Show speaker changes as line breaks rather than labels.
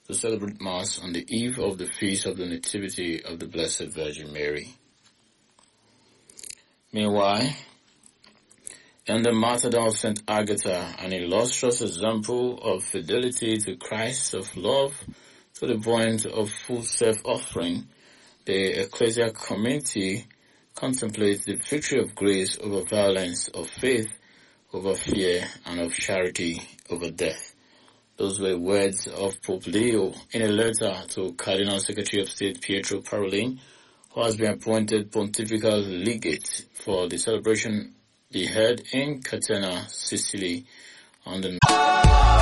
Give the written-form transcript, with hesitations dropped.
to celebrate Mass on the eve of the Feast of the Nativity of the Blessed Virgin Mary. Meanwhile, in the martyrdom of St. Agatha, an illustrious example of fidelity to Christ, of love to the point of full self-offering, the ecclesial community contemplates the victory of grace over violence, of faith over fear, and of charity over death. Those were words of Pope Leo in a letter to Cardinal Secretary of State Pietro Parolin, who has been appointed Pontifical Legate for the celebration be held in Catania, Sicily on the